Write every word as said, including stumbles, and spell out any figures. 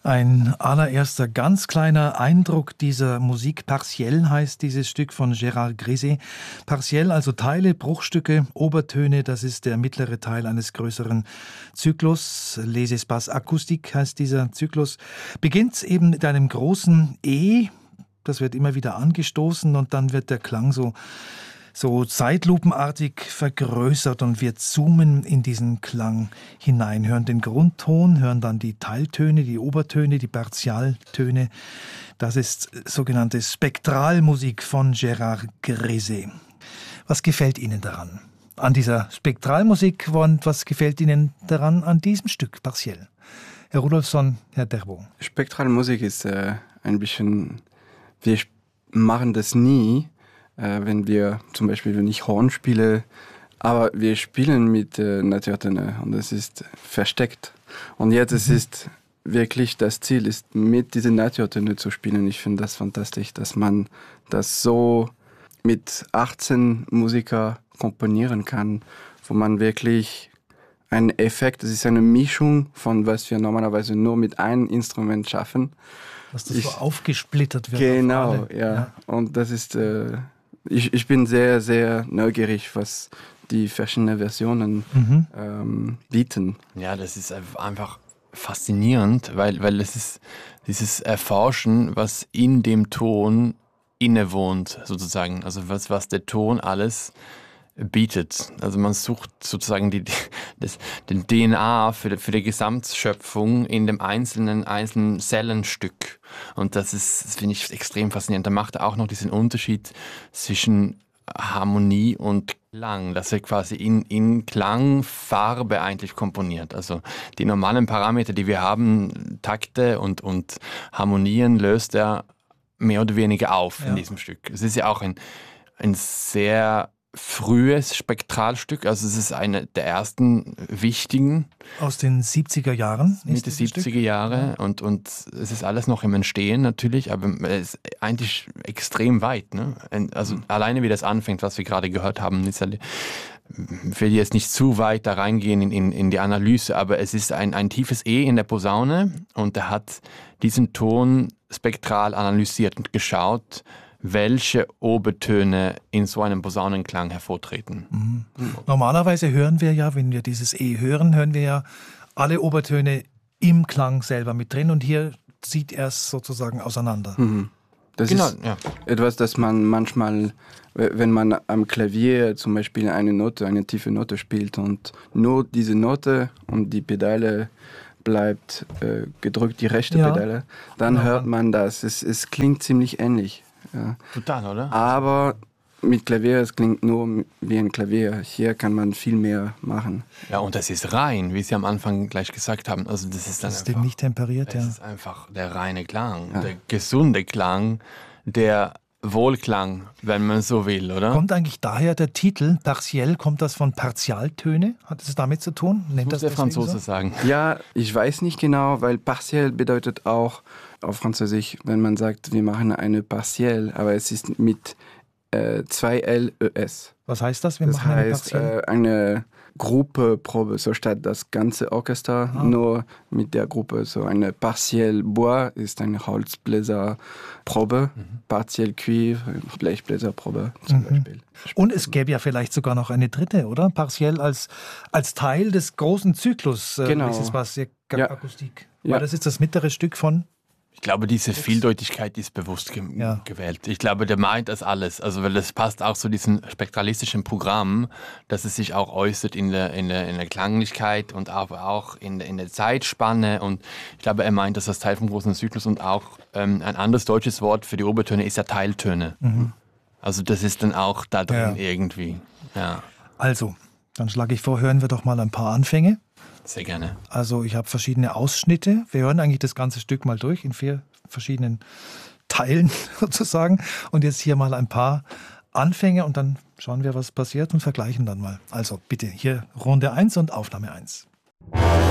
Ein allererster ganz kleiner Eindruck dieser Musik. Partielle heißt dieses Stück von Gérard Griset. Partiell, also Teile, Bruchstücke, Obertöne, das ist der mittlere Teil eines größeren Zyklus. Les Espaces Acoustiques heißt dieser Zyklus. Beginnt eben mit einem großen E, das wird immer wieder angestoßen und dann wird der Klang so so zeitlupenartig vergrößert und wir zoomen in diesen Klang hinein, hören den Grundton, hören dann die Teiltöne, die Obertöne, die Partialtöne. Das ist sogenannte Spektralmusik von Gérard Griset. Was gefällt Ihnen daran? An dieser Spektralmusik und was gefällt Ihnen daran an diesem Stück, partiell? Herr Rudolfsson, Herr Derbo. Spektralmusik ist äh, ein bisschen, wir machen das nie, Äh, wenn wir zum Beispiel, wenn ich Horn spiele, aber wir spielen mit äh, Naturtöne und es ist versteckt. Und jetzt mhm. es ist wirklich das Ziel, ist mit diesen Naturtönen zu spielen. Ich finde das fantastisch, dass man das so mit achtzehn Musikern komponieren kann, wo man wirklich einen Effekt, das ist eine Mischung von was wir normalerweise nur mit einem Instrument schaffen. Dass das ich, so aufgesplittert wird. Genau, ja. ja. Und das ist äh, Ich, ich bin sehr, sehr neugierig, was die verschiedenen Versionen mhm. ähm, bieten. Ja, das ist einfach faszinierend, weil, weil es ist dieses Erforschen, was in dem Ton innewohnt, sozusagen. Also was, was der Ton alles bietet. Also man sucht sozusagen die, die, das, den D N A für die, für die Gesamtschöpfung in dem einzelnen, einzelnen Zellenstück. Und das ist, das finde ich extrem faszinierend. Da macht er auch noch diesen Unterschied zwischen Harmonie und Klang, dass er quasi in, in Klangfarbe eigentlich komponiert. Also die normalen Parameter, die wir haben, Takte und, und Harmonien, löst er mehr oder weniger auf ja. in diesem Stück. Es ist ja auch ein, ein sehr frühes Spektralstück, also es ist eine der ersten wichtigen. Aus den siebziger Jahren? Mitte siebziger Jahre und, und es ist alles noch im Entstehen natürlich, aber es ist eigentlich extrem weit. Ne? Also mhm. alleine wie das anfängt, was wir gerade gehört haben, ist halt, ich will jetzt nicht zu weit da reingehen in, in, in die Analyse, aber es ist ein, ein tiefes E in der Posaune und er hat diesen Ton spektral analysiert und geschaut, welche Obertöne in so einem Posaunenklang hervortreten. Mhm. Normalerweise hören wir ja, wenn wir dieses E hören, hören wir ja alle Obertöne im Klang selber mit drin und hier zieht er es sozusagen auseinander. Mhm. Das genau, ist ja. etwas, das man manchmal, wenn man am Klavier zum Beispiel eine Note, eine tiefe Note spielt und nur diese Note und die Pedale bleibt äh, gedrückt, die rechte ja. Pedale, dann genau. hört man das. Es, es klingt ziemlich ähnlich. Ja. Total, oder? Aber mit Klavier, es klingt nur wie ein Klavier. Hier kann man viel mehr machen. Ja, und das ist rein, wie Sie am Anfang gleich gesagt haben. Also das ist dann das ist einfach, nicht temperiert, das ja. Das ist einfach der reine Klang, ja. der gesunde Klang, der Wohlklang, wenn man so will, oder? Kommt eigentlich daher der Titel, partiell, kommt das von Partialtöne? Hat es damit zu tun? Nennt das der Franzose so? sagen. Ja, ich weiß nicht genau, weil partiell bedeutet auch auf Französisch, wenn man sagt, wir machen eine partielle, aber es ist mit äh, zwei L E S. Was heißt das? Wir das machen heißt eine äh, eine Gruppeprobe, so statt das ganze Orchester, ah. nur mit der Gruppe. So eine partielle Bois ist eine Holzbläserprobe, mhm. partielle Cuivre, Blechbläserprobe zum mhm. Beispiel. Und es gäbe ja vielleicht sogar noch eine dritte, oder? Partiell als, als Teil des großen Zyklus. Äh, genau. Les Espaces ja. Acoustiques. Ja. Weil das ist das mittlere Stück von... Ich glaube, diese Vieldeutigkeit ist bewusst ge- ja. gewählt. Ich glaube, der meint das alles. Also, weil das passt auch zu diesem spektralistischen Programm, dass es sich auch äußert in der, in der, in der Klanglichkeit und aber auch in der, in der Zeitspanne. Und ich glaube, er meint das als Teil vom großen Zyklus. Und auch ähm, ein anderes deutsches Wort für die Obertöne ist ja Teiltöne. Mhm. Also, das ist dann auch da drin ja. irgendwie. Ja. Also, dann schlage ich vor, hören wir doch mal ein paar Anfänge. Sehr gerne. Also ich habe verschiedene Ausschnitte. Wir hören eigentlich das ganze Stück mal durch in vier verschiedenen Teilen sozusagen. Und jetzt hier mal ein paar Anfänge und dann schauen wir, was passiert und vergleichen dann mal. Also bitte hier Runde eins und Aufnahme eins.